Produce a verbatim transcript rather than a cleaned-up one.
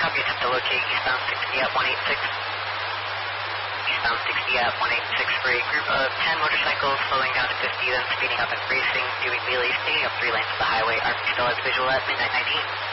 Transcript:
copy, attempt to locate eastbound sixty at one eight six. Eastbound sixty at one eight six for a group of ten motorcycles slowing down to fifty, then speeding up and racing, doing wheelies, taking up three lanes of the highway. Army still has visual at midnight nineteen.